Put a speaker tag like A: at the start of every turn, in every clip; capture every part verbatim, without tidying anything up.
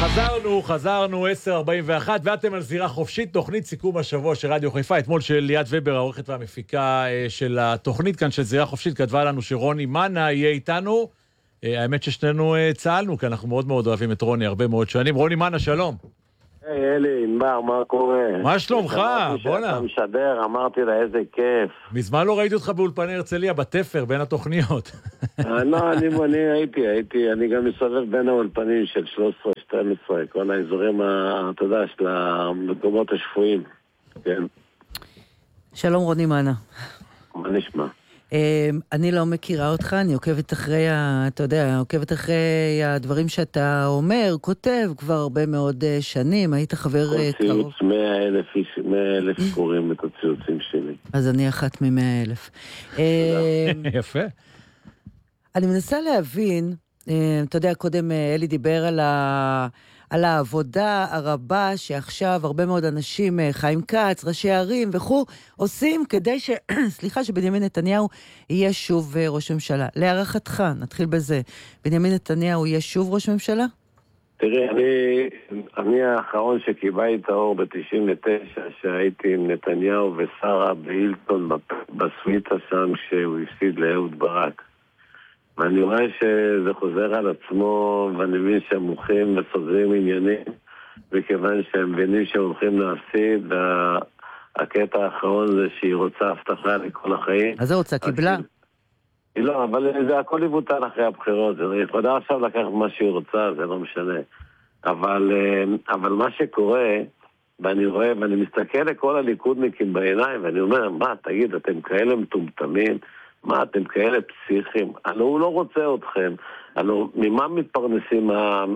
A: חזרנו, חזרנו, עשר ארבעים ואחת, ואתם על זירה חופשית, תוכנית סיכום השבוע של רדיו חיפה. אתמול של ליאת ובר, העורכת והמפיקה של התוכנית כאן של זירה חופשית, כתבה לנו שרוני מנה יהיה איתנו. האמת ששנינו צהלנו, כי אנחנו מאוד מאוד אוהבים את רוני הרבה מאוד שנים. רוני מנה, שלום.
B: היי, אלי, ענבר, מה קורה?
A: מה שלומך? בוא'נה.
B: שאתה משדר, אמרתי לה, איזה כיף.
A: מזמן לא ראיתי אותך באולפני הרצליה, בתפר, בין התוכניות.
B: לא, אני הייתי, הייתי, אני גם מסובב בין האולפנים של שלוש עשרה שתים עשרה, כל האזורים, אתה יודע, של המקומות השפויים. כן.
C: שלום רוני מנה.
B: מה נשמע?
C: אני לא מכירה אותך, אני עוקבת אחרי, אתה יודע, עוקבת אחרי הדברים שאתה אומר, כותב כבר הרבה מאוד שנים, היית חבר קרוב.
B: כל ציוץ, מאה אלף, מאה אלף קוראים את הציוצים שלי.
C: אז אני אחת ממאה אלף.
A: יפה.
C: אני מנסה להבין, אתה יודע, קודם אלי דיבר על ה... על העבודה הרבה שעכשיו הרבה מאוד אנשים, חיים כץ, ראשי ערים וכו', עושים כדי ש... סליחה, שבנימין נתניהו יהיה שוב ראש ממשלה. להערכתך, נתחיל בזה, בנימין נתניהו יהיה שוב ראש ממשלה?
B: תראי, אני, אני האחרון שקיבלתי את האור ב-תשעים ותשע, שהייתי עם נתניהו ושרה בהילטון בסוויטה שם, כשהוא הפסיד לאהוד ברק. ואני רואה שזה חוזר על עצמו, ואני מבין שהם הולכים וסוגרים עניינים, וכיוון שהם מבינים שהם הולכים להפסיד, והקטע האחרון זה שהיא רוצה הבטחה לכל החיים.
C: אז זה רוצה, קיבלה?
B: היא לא, אבל זה הכל יבוטל אחרי הבחירות, היא יכולה עכשיו לקחת מה שהיא רוצה, זה לא משנה. אבל, אבל מה שקורה, ואני רואה, ואני מסתכל לכל הליכודניקים בעיניים, ואני אומר, מה, תגיד, אתם כאלה מטומטמים? מה, אתם כאלה פסיכים? הלוא הוא לא רוצה אתכם. הלוא ממה מתפרנסים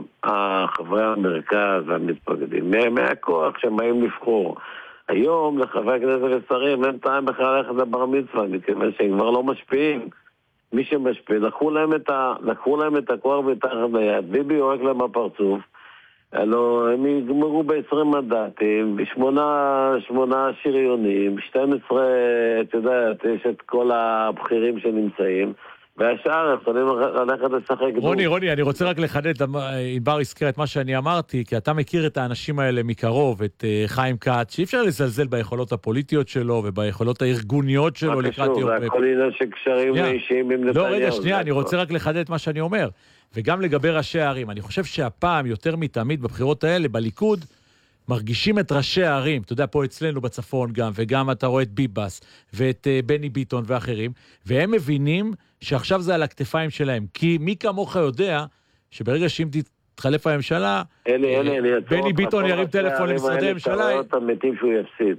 B: חברי המרכז והמתפקדים? מהכוח שהם באים לבחור. היום לחברי הכנסת ושרים אין טעם בכלל ללכת לבר מצווה, מכיוון שהם כבר לא משפיעים. מי שמשפיע, לקחו להם את, ה... לקחו להם את הכוח מתחת ליד. ביבי יורק להם הפרצוף. הלוא הם יגמרו ב-עשרים מנדטים, בשמונה שמונה שריונים, שתים עשרה, אתה יודע, יש את כל הבכירים שנמצאים, והשאר יכולים ללכת לשחק.
A: רוני, רוני, אני רוצה רק לחדד, ענבר הזכיר את מה שאני אמרתי, כי אתה מכיר את האנשים האלה מקרוב, את חיים כץ, שאי אפשר לזלזל ביכולות הפוליטיות שלו, וביכולות הארגוניות שלו לקראת יום.
B: זה הכל עניין שקשרים אישיים עם נתניהו.
A: לא, רגע, שנייה, אני רוצה רק לחדד את מה שאני אומר. וגם לגבי ראשי הערים, אני חושב שהפעם יותר מתמיד בבחירות האלה, בליכוד, מרגישים את ראשי הערים, אתה יודע, פה אצלנו בצפון גם, וגם אתה רואה את ביבס, ואת uh, בני ביטון ואחרים, והם מבינים שעכשיו זה על הכתפיים שלהם, כי מי כמוך יודע, שברגע שאם תתחלף הממשלה,
B: אלי, אלי, אלי,
A: בני ביטון ירים טלפון למשרדי הממשלה.
B: אותם מתים שהוא יפסיד.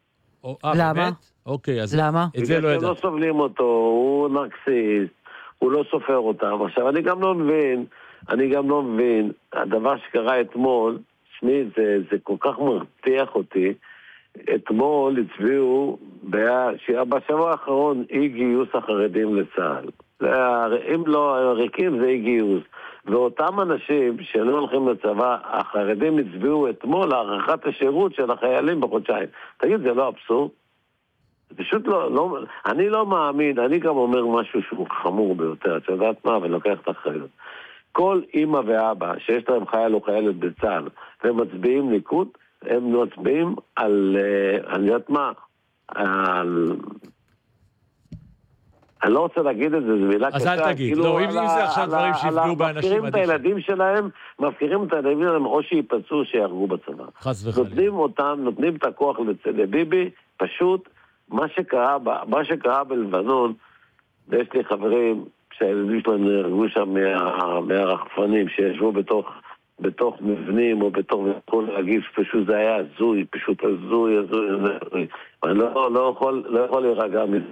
C: למה?
A: אוקיי, אז
C: למה?
A: את זה לא ידע.
B: לא סובלים אותו, הוא נרקסיסט, הוא לא סופר אותם. עכשיו, אני גם לא מבין, אני גם לא מבין, הדבר שקרה אתמול, שמי, זה, זה כל כך מרתיח אותי, אתמול הצביעו, בשבוע האחרון, אי גיוס החרדים לצה"ל. אם לא הריקים, זה אי גיוס. ואותם אנשים שלא הולכים לצבא, החרדים הצביעו אתמול להארכת השירות של החיילים בחודשיים. תגיד, זה לא אבסורד? פשוט לא, לא, אני לא מאמין, אני גם אומר משהו שהוא חמור ביותר, את יודעת מה, ואני לוקח את האחריות. כל אמא ואבא שיש להם חייל או חיילת בצה"ל, והם מצביעים ליכוד, הם מצביעים על, אני יודעת מה, על... אני לא רוצה להגיד את זה, זו מילה קשה.
A: אז אל תגיד, לא, אם זה עכשיו דברים שיפגעו באנשים...
B: מפקירים את הילדים שלהם, מפקירים את הילדים שלהם, או שיפצעו שיהרגו בצבא.
A: חס וחלילה.
B: נותנים אותם, נותנים את הכוח לביבי, פשוט, מה שקרה, מה שקרה בלבנון, ויש לי חברים שהילדים שלהם נהרגו שם מהרחפנים, שישבו בתוך, בתוך מבנים, או בתוך כל רגיף, פשוט זה היה הזוי, פשוט הזוי, הזוי, הזוי. אני לא, לא יכול, לא יכול להירגע מזה.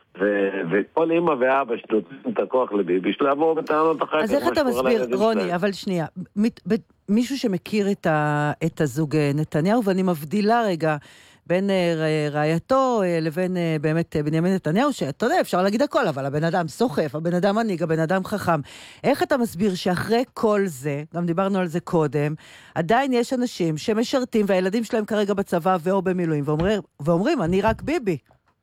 B: וכל אמא ואבא שנותנים את הכוח לביבי, יש לעבור בטענות אחר כך.
C: אז איך אתה מסביר, רוני, אבל שנייה, מישהו שמכיר את הזוג נתניהו, ואני מבדילה רגע, בין רעייתו לבין באמת בנימין נתניהו, שאתה יודע, אפשר להגיד הכל, אבל הבן אדם סוחף, הבן אדם מנהיג, הבן אדם חכם. איך אתה מסביר שאחרי כל זה, גם דיברנו על זה קודם, עדיין יש אנשים שמשרתים, והילדים שלהם כרגע בצבא ואו במילואים, ואומרים, ואומרים, אני רק ביבי.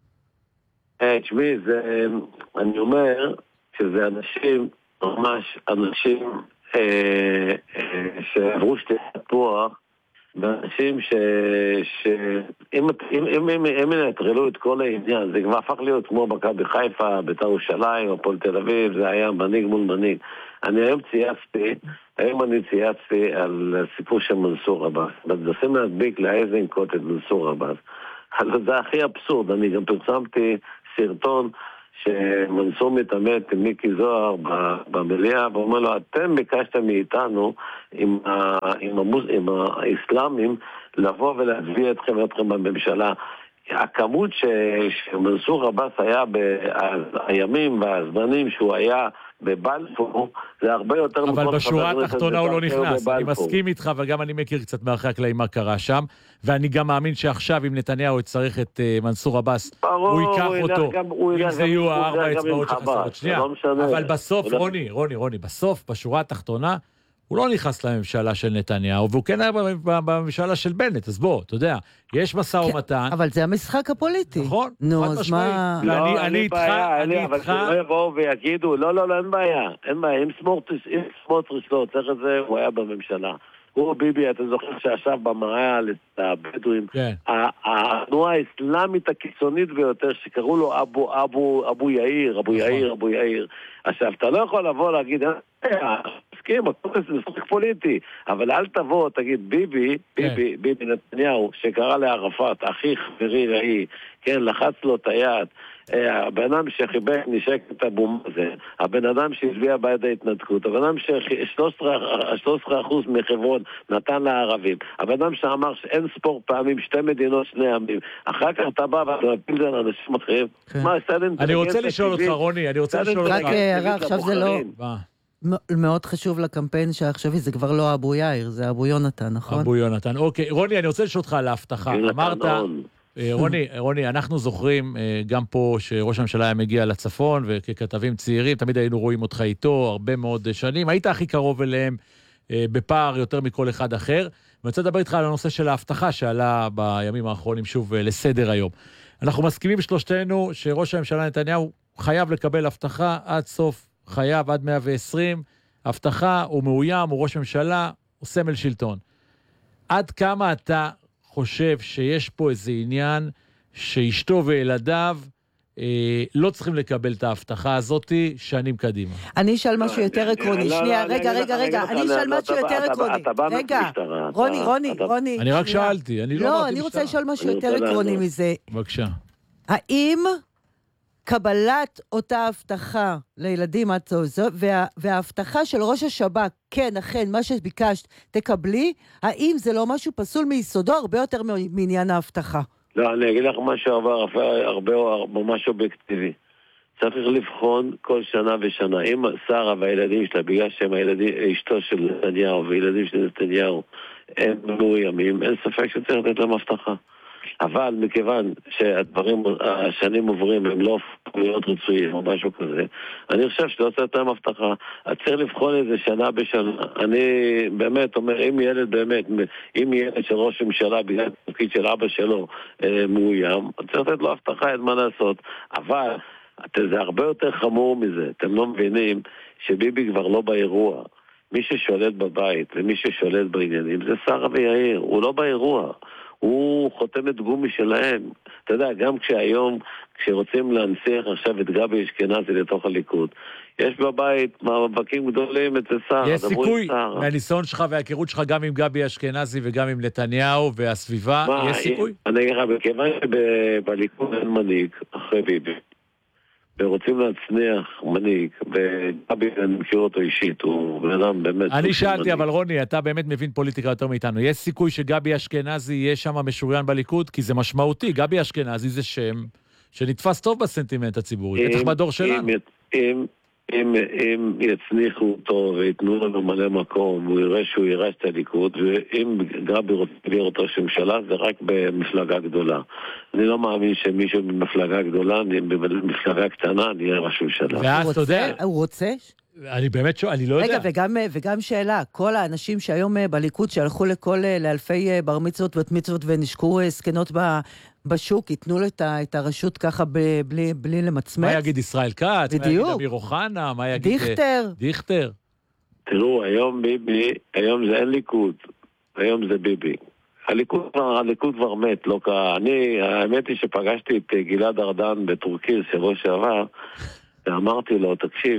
B: תשמעי, אני אומר שזה אנשים, ממש אנשים שעברו שתי תפוח, ואנשים ש... ש... אם, אם, אם, אם, אם ינטרלו את כל העניין, זה כבר הפך להיות כמו מכבי חיפה, בית"ר ירושלים, הפועל תל אביב, זה היה מנהיג מול מנהיג. אני היום צייצתי, היום אני צייצתי על סיפור של מנסור עבאס. מנסים להדביק לאיזנקוט את מנסור עבאס. זה הכי אבסורד, אני גם פרסמתי סרטון שמנסור מתעמת עם מיקי זוהר במליאה, ואומר לו, אתם ביקשתם מאיתנו עם, ה, עם, המוס, עם האסלאמים לבוא ולהצביע אתכם ואתכם בממשלה. הכמות ש, שמנסור עבאס היה בימים והזמנים שהוא היה בבלפור, זה הרבה יותר...
A: אבל בשורה התחתונה הוא לא נכנס, אני מסכים איתך, וגם אני מכיר קצת מאחורי הקלעים מה קרה שם, ואני גם מאמין שעכשיו אם נתניהו יצטרך את מנסור עבאס, הוא ייקח אותו, אם זה יהיו הארבע אצבעות שחסרות. שנייה, אבל בסוף, רוני, רוני, רוני, בסוף, בשורה התחתונה, הוא לא נכנס לממשלה של נתניהו, והוא כן היה בממשלה של בנט, אז בוא, אתה יודע, יש משא ומתן.
C: אבל זה המשחק הפוליטי.
A: נכון,
C: נו, אז מה...
B: לא, אני איתך, אני איתך. אבל שלא יבואו ויגידו, לא, לא, לא, אין בעיה, אין בעיה, אם סמוטריץ' לא צריך את זה, הוא היה בממשלה. הוא ביבי, אתה זוכר שישב במראה לבדואים, התנועה האסלאמית הקיצונית ביותר, שקראו לו אבו, אבו, אבו יאיר, אבו יאיר, אבו יאיר. עכשיו, אתה לא יכול לבוא להגיד, אה, מסכים, הכל זה משחק פוליטי, אבל אל תבוא, תגיד, ביבי, ביבי, ביבי נתניהו, שקרא לערפאת, אחי חברי ראי, כן, לחץ לו את היד, הבן אדם שחיבק נשק את אבו מאזן, הבן אדם שהצביע בעד ההתנתקות, הבן אדם ש-שלושה עשר אחוז מחברון נתן לערבים, הבן אדם שאמר שאין ספור פעמים שתי מדינות שני עמים, אחר כך אתה בא ואתה מפיל זה לאנשים אחרים.
A: אני רוצה לשאול אותך, רוני, אני רוצה לשאול אותך.
C: רק הערה, עכשיו זה לא... מאוד חשוב לקמפיין שעכשווי, זה כבר לא אבו יאיר, זה אבו יונתן, נכון?
A: אבו יונתן, אוקיי. רוני, אני רוצה לשאול אותך על ההבטחה. אמרת... רוני, רוני, אנחנו זוכרים גם פה שראש הממשלה היה מגיע לצפון, וככתבים צעירים, תמיד היינו רואים אותך איתו הרבה מאוד שנים. היית הכי קרוב אליהם בפער יותר מכל אחד אחר. ואני רוצה לדבר איתך על הנושא של ההבטחה שעלה בימים האחרונים שוב לסדר היום. אנחנו מסכימים שלושתנו שראש הממשלה נתניהו חייב לקבל הבטחה עד סוף חייב, עד מאה ועשרים. הבטחה, הוא מאוים, הוא ראש ממשלה, הוא סמל שלטון. עד כמה אתה חושב שיש פה איזה עניין שאשתו וילדיו אה, לא צריכים לקבל את ההבטחה הזאת שנים קדימה?
C: אני אשאל משהו יותר עקרוני. שנייה, רגע, רגע, רגע. אני אשאל משהו יותר עקרוני. רגע, רוני, רוני, רוני.
A: אני רק שאלתי.
C: לא, אני רוצה לשאול משהו יותר עקרוני מזה.
A: בבקשה.
C: האם קבלת אותה הבטחה לילדים עד זו, וה, וההבטחה של ראש השב"כ, כן, אכן, מה שביקשת, תקבלי, האם זה לא משהו פסול מיסודו, הרבה יותר מעניין ההבטחה?
B: לא, אני אגיד לך משהו הרבה, הרבה, ממש אובייקטיבי. צריך לבחון כל שנה ושנה. אם שרה והילדים שלה, בגלל שהם הילדים, אשתו של נתניהו וילדים של נתניהו, הם מאוימים, אין ספק שצריך לתת להם הבטחה. אבל מכיוון שהדברים, השנים עוברים, הם לא להיות רצויים או משהו כזה, אני חושב שלא צריך להם הבטחה. צריך לבחון איזה שנה בשנה. אני באמת אומר, אם ילד באמת, אם ילד של ראש ממשלה בגלל תפקיד של אבא שלו אה, מאוים, צריך לתת לו הבטחה, אין מה לעשות. אבל זה הרבה יותר חמור מזה. אתם לא מבינים שביבי כבר לא באירוע. מי ששולט בבית ומי ששולט בעניינים זה שרה ויאיר, הוא לא באירוע. הוא חותמת גומי שלהם. אתה יודע, גם כשהיום, כשרוצים להנציח עכשיו את גבי אשכנזי לתוך הליכוד, יש בבית מאבקים גדולים אצל שר.
A: יש סיכוי, מהניסיון שלך וההיכרות שלך גם עם גבי אשכנזי וגם עם נתניהו והסביבה, מה, יש סיכוי?
B: אני אגיד לך, בכיוון שבליכוד אין מנהיג אחרי ביבי, ורוצים להצניח מנהיג, וגבי אני מכיר אותו אישית, הוא בן אדם באמת...
A: אני שאלתי, אבל רוני, אתה באמת מבין פוליטיקה יותר מאיתנו. יש סיכוי שגבי אשכנזי יהיה שם משוריין בליכוד? כי זה משמעותי, גבי אשכנזי זה שם שנתפס טוב בסנטימנט הציבורי, בטח בדור שלנו.
B: אם, אם, אם יצניחו אותו ויתנו לנו מלא מקום, הוא יראה שהוא ירש את הליכוד, ואם גבי רוצה להיות ראש ממשלה, זה רק במפלגה גדולה. אני לא מאמין שמישהו במפלגה גדולה, במפלגה קטנה, נהיה ראש ממשלה.
A: ואז אתה יודע...
C: הוא רוצה?
A: אני באמת שואל, אני לא יודע.
C: רגע, וגם, וגם שאלה, כל האנשים שהיום בליכוד שהלכו לכל, לאלפי בר מצוות ובת מצוות ונשקו סקנות בשוק, ייתנו לו את הרשות ככה בלי, בלי למצמץ?
A: מה יגיד ישראל כץ?
C: בדיוק.
A: מה יגיד אמיר אוחנה? מה יגיד...
C: דיכטר.
A: דיכטר.
B: תראו, היום ביבי, היום זה אין ליכוד, היום זה ביבי. הליכוד כבר, הליכוד כבר מת, לא קרה. אני, האמת היא שפגשתי את גלעד ארדן בטורקיה שבוע שעבר, ואמרתי לו, תקשיב,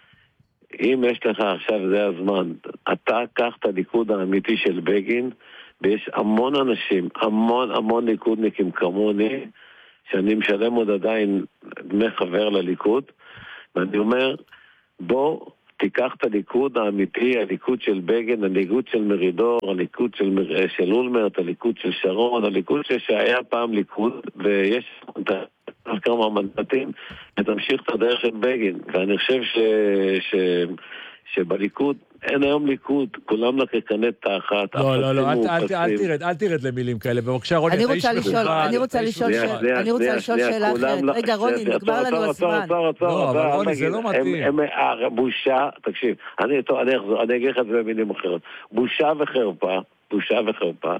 B: אם יש לך עכשיו, זה הזמן, אתה קח את הליכוד האמיתי של בגין, ויש המון אנשים, המון המון ליכודניקים כמוני, שאני משלם עוד עדיין דמי חבר לליכוד, ואני אומר, בוא תיקח את הליכוד האמיתי, הליכוד של בגין, הליכוד של מרידור, הליכוד של, מר... של אולמרט, הליכוד של שרון, הליכוד שהיה פעם ליכוד, ויש כמה מנדטים, ותמשיך את הדרך של בגין. ואני חושב ש... ש... שבליכוד אין היום ליכוד, כולם לקקנת תחת.
A: לא, לא, לא, אל תרד, אל תרד למילים כאלה, בבקשה רוני,
C: אני רוצה לשאול, אני רוצה לשאול, אני רוצה לשאול שאלה אחרת. רגע, רוני, נגמר לנו הזמן.
A: לא, אבל רוני, זה לא מתאים.
B: בושה, תקשיב, אני אגיד לך את זה במילים אחרות. בושה וחרפה, בושה וחרפה,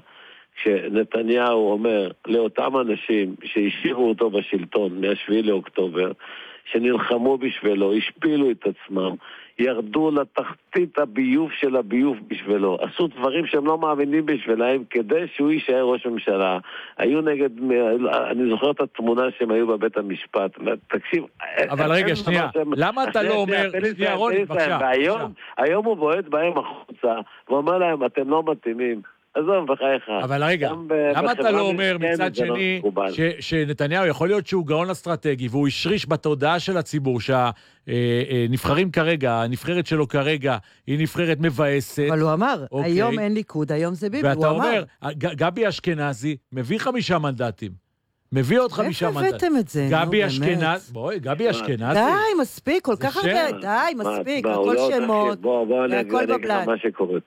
B: שנתניהו אומר לאותם אנשים שהשאירו אותו בשלטון מהשביעי לאוקטובר, שנלחמו בשבילו, השפילו את עצמם, ירדו לתחתית הביוב של הביוב בשבילו, עשו דברים שהם לא מאמינים בשבילהם כדי שהוא יישאר ראש ממשלה. היו נגד, אני זוכר את התמונה שהם היו בבית המשפט, ותקשיב...
A: אבל רגע, שנייה, למה אתה לא אומר... שנייה, רוני, בבקשה.
B: והיום הוא בועט בהם החוצה, ואומר להם, אתם לא מתאימים. עזוב, בחייך.
A: אבל רגע, למה אתה לא אומר מצד שני שנתניהו יכול להיות שהוא גאון אסטרטגי והוא השריש בתודעה של הציבור שהנבחרים כרגע, הנבחרת שלו כרגע היא נבחרת מבאסת.
C: אבל הוא אמר, היום אין ליכוד, היום זה ביבי, הוא אמר.
A: ואתה אומר, גבי אשכנזי מביא חמישה מנדטים. מביא עוד חמישה מנדטים.
C: איפה הבאתם את זה?
A: גבי אשכנזי, בואי, גבי אשכנזי.
C: די, מספיק, כל כך הרבה, די, מספיק, הכל שמות, והכל בבלד.
B: מה שקורה,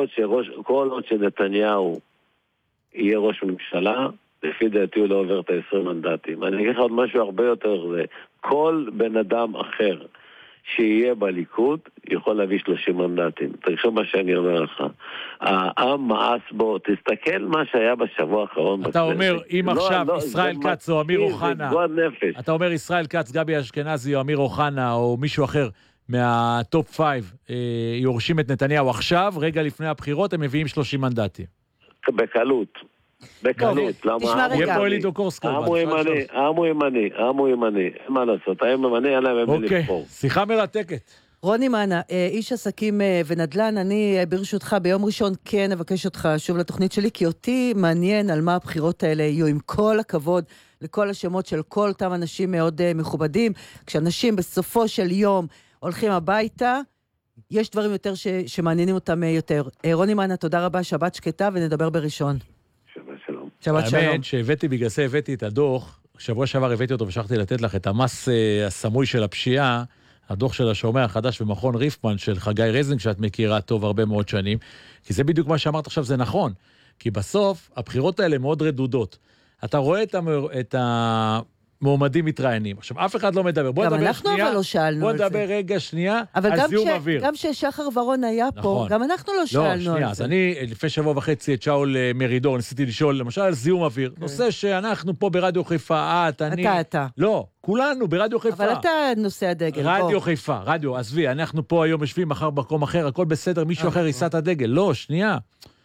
B: כל עוד שנתניהו יהיה ראש ממשלה, לפי דעתי הוא לא עובר את ה-עשרים מנדטים. אני אגיד לך עוד משהו הרבה יותר, זה כל בן אדם אחר שיהיה בליכוד יכול להביא שלושים מנדטים. תחשוב מה שאני אומר לך. העם מאס בו, תסתכל מה שהיה בשבוע האחרון.
A: אתה אומר, אם עכשיו ישראל כץ או אמיר אוחנה, אתה אומר ישראל כץ, גבי אשכנזי או אמיר אוחנה או מישהו אחר מהטופ פייב יורשים את נתניהו עכשיו, רגע לפני הבחירות, הם מביאים שלושים מנדטים.
B: בקלות. בקלות, למה?
A: יהיה פה אלידו קורסקו.
B: העם הוא ימני, העם הוא ימני, העם הוא ימני, אין מה לעשות, העם ימני, אין להם ימני לבחור.
A: אוקיי, שיחה מרתקת.
C: רוני מנה, איש עסקים ונדל"ן, אני ברשותך ביום ראשון כן אבקש אותך שוב לתוכנית שלי, כי אותי מעניין על מה הבחירות האלה יהיו, עם כל הכבוד לכל השמות של כל אותם אנשים מאוד מכובדים, כשאנשים בסופו של יום הולכים הביתה, יש דברים יותר ש- שמעניינים אותם יותר. רוני מנה, תודה רבה, שבת שקטה, ונדבר בראשון.
B: שבת שלום.
C: שבת שלום.
A: האמת שהבאתי, בגלל זה הבאתי את הדוח, שבוע שעבר הבאתי אותו ושכחתי לתת לך את המס uh, הסמוי של הפשיעה, הדוח של השומע החדש במכון ריפמן של חגי רזנג, שאת מכירה טוב הרבה מאוד שנים, כי זה בדיוק מה שאמרת עכשיו, זה נכון. כי בסוף, הבחירות האלה מאוד רדודות. אתה רואה את, המ... את המועמדים מתראיינים. עכשיו, אף אחד לא מדבר. בוא נדבר
C: אנחנו
A: שנייה.
C: אבל לא שאלנו
A: בוא
C: על זה.
A: נדבר רגע שנייה
C: אבל
A: על
C: גם
A: זיהום
C: ש...
A: אוויר.
C: גם ששחר ורון היה פה,
A: נכון.
C: גם אנחנו לא שאלנו
A: לא,
C: על
A: שנייה,
C: זה.
A: אז אני לפני שבוע וחצי את שאול מרידור, ניסיתי לשאול למשל על זיהום אוויר.
C: כן.
A: נושא שאנחנו פה ברדיו חיפה, את, אני...
C: אתה, אתה.
A: לא, כולנו ברדיו חיפה.
C: אבל אתה נושא הדגל.
A: רדיו
C: בוא.
A: חיפה, רדיו, עזבי, אנחנו פה היום יושבים מחר במקום אחר, הכל בסדר, מישהו אחר יישא את הדגל. לא, שנייה.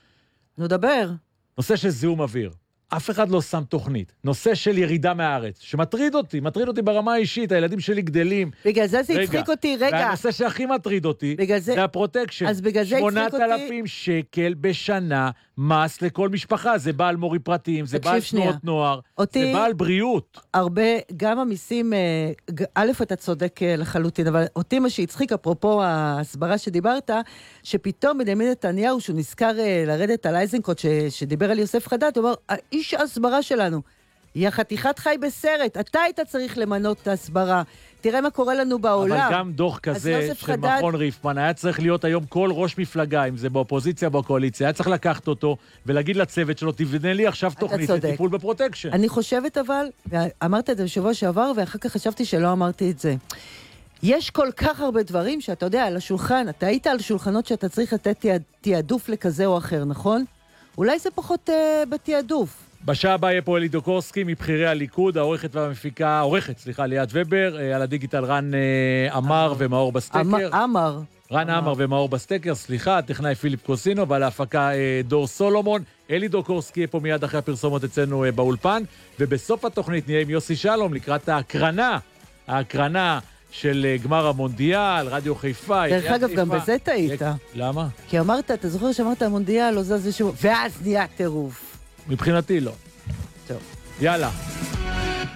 C: נדבר.
A: נושא של זיהום אוויר. אף אחד לא שם תוכנית. נושא של ירידה מהארץ, שמטריד אותי, מטריד אותי ברמה האישית, הילדים שלי גדלים.
C: בגלל זה זה הצחיק אותי, רגע.
A: והנושא שהכי מטריד אותי,
C: זה...
A: זה הפרוטקשן.
C: אז בגלל זה הצחיק אותי...
A: שמונת אלפים שקל בשנה מס לכל משפחה. זה בעל מורי פרטיים, זה בעל תנועות נוער, אותי... זה בעל בריאות.
C: הרבה, גם המיסים, א', אתה צודק לחלוטין, אבל אותי מה שהצחיק, אפרופו ההסברה שדיברת, שפתאום בנימין נתניהו, שהוא נזכר לרדת על אייזנקוט, ש... שדיבר על יוסף חדד, הוא אומר, איש ההסברה שלנו, היא החתיכת חי בסרט, אתה היית צריך למנות את ההסברה, תראה מה קורה לנו בעולם.
A: אבל גם דוח כזה של חדד... מכון ריפמן, היה צריך להיות היום כל ראש מפלגה, אם זה באופוזיציה, בקואליציה, היה צריך לקחת אותו ולהגיד לצוות שלו, תבנה לי עכשיו תוכנית לטיפול בפרוטקשן. אני
C: חושבת אבל, ואמרת את זה בשבוע שעבר, ואחר כך חשבתי שלא אמרתי את זה. יש כל כך הרבה דברים שאתה יודע, על השולחן, אתה היית על שולחנות שאתה צריך לתת תיעדוף לכזה או אחר, נכון? אולי זה פחות uh, בתיעדוף.
A: בשעה הבאה יהיה פה אלידו קורסקי מבחירי הליכוד, העורכת והמפיקה, העורכת, סליחה, ליאת ובר, על הדיגיטל רן אמר ומאור בסטקר.
C: אמר.
A: רן עמר ומאור בסטקר, סליחה, טכנאי פיליפ קוסינו, ועל ההפקה דור סולומון. אלי דוקורסקי פה מיד אחרי הפרסומות אצלנו באולפן, ובסוף התוכנית נהיה עם יוסי שלום לקראת ההקרנה, ההקרנה של גמר המונדיאל, רדיו חיפה.
C: דרך אגב, גם בזה טעית.
A: למה?
C: כי אמרת, אתה זוכר שאמרת המונדיאל, לא זז ושום, ואז נהיה טירוף.
A: מבחינתי לא.
C: טוב.
A: יאללה.